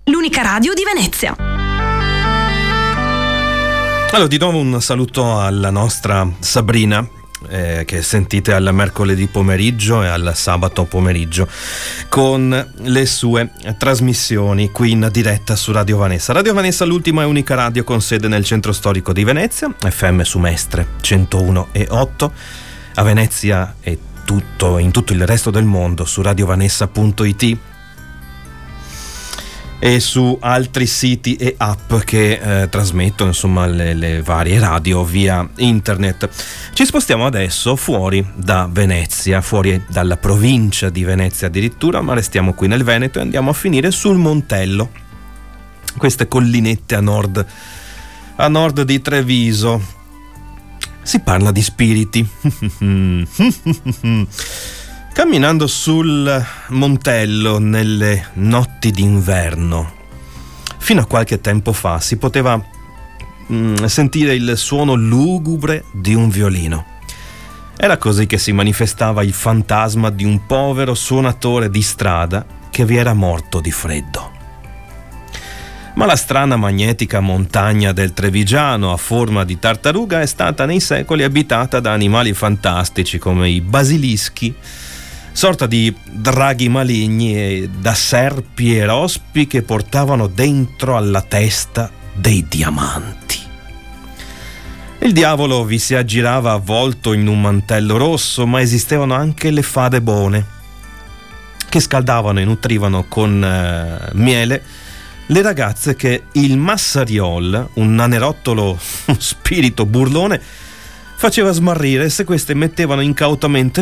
l'unica radio di Venezia. Allora, di nuovo un saluto alla nostra Sabrina, che sentite al mercoledì pomeriggio e al sabato pomeriggio con le sue trasmissioni qui in diretta su Radio Vanessa. Radio Vanessa, l'ultima e unica radio con sede nel centro storico di Venezia, FM su Mestre 101.8, a Venezia e in tutto il resto del mondo su radiovanessa.it e su altri siti e app che trasmettono insomma le varie radio via internet. Ci spostiamo adesso fuori da Venezia, fuori dalla provincia di Venezia addirittura, ma restiamo qui nel Veneto e andiamo a finire sul Montello, queste collinette a nord di Treviso. Si parla di spiriti. Camminando sul Montello nelle notti d'inverno, fino a qualche tempo fa si poteva sentire il suono lugubre di un violino. Era così che si manifestava il fantasma di un povero suonatore di strada che vi era morto di freddo. Ma la strana magnetica montagna del Trevigiano a forma di tartaruga è stata nei secoli abitata da animali fantastici come i basilischi, sorta di draghi maligni, e da serpi e rospi che portavano dentro alla testa dei diamanti. Il diavolo vi si aggirava avvolto in un mantello rosso, ma esistevano anche le fade buone che scaldavano e nutrivano con miele le ragazze che il Massariol, un nanerottolo spirito burlone, faceva smarrire se queste mettevano incautamente